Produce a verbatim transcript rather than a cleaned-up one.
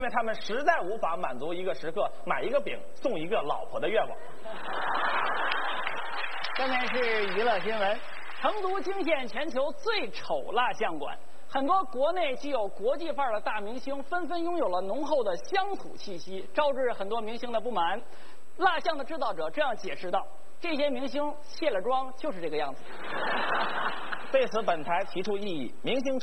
因为他们实在无法满足一个食客买一个饼送一个老婆的愿望。 下面是娱乐新闻，成都惊现全球最丑蜡像馆，很多国内具有国际范儿的大明星纷纷拥有了浓厚的乡土气息，招致很多明星的不满。蜡像的制造者这样解释道：“这些明星卸了妆就是这个样子。” 对此，本台提出异议，明星